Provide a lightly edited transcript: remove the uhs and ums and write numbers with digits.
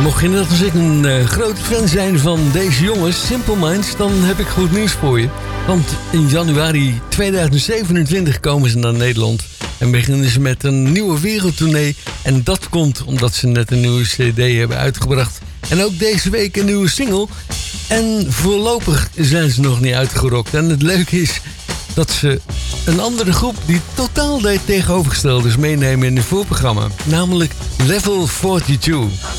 Mocht je net als ik een grote fan zijn van deze jongens, Simple Minds, dan heb ik goed nieuws voor je. Want in januari 2027 komen ze naar Nederland en beginnen ze met een nieuwe wereldtournee. En dat komt omdat ze net een nieuwe cd hebben uitgebracht. En ook deze week een nieuwe single. En voorlopig zijn ze nog niet uitgerokt. En het leuke is dat ze een andere groep die totaal tegenovergesteld is meenemen in het voorprogramma. Namelijk Level 42.